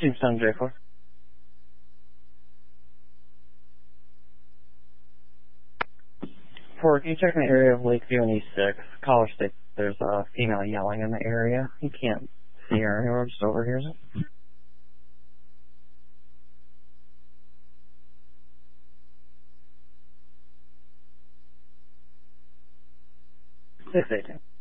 Tombstone J4. Can you check in the area of Lakeview and E6, College State? There's a female yelling in the area. You can't see her anywhere, just overhears it. 618.